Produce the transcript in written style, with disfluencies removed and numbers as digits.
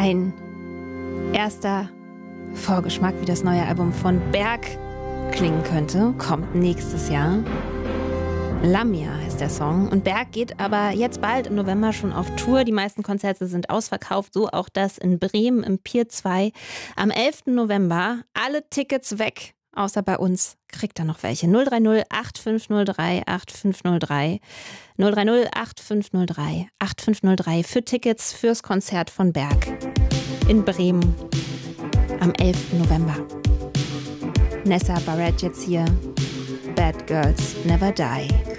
Ein erster Vorgeschmack, wie das neue Album von Berg klingen könnte, kommt nächstes Jahr. Lamia heißt der Song. Und Berg geht aber jetzt bald im November schon auf Tour. Die meisten Konzerte sind ausverkauft, so auch das in Bremen im Pier 2. Am 11. November alle Tickets weg, außer bei uns. Kriegt er noch welche? 030 8503 8503 030 8503 8503 für Tickets fürs Konzert von Berg in Bremen am 11. November. Nessa Barrett jetzt hier. Bad Girls Never Die.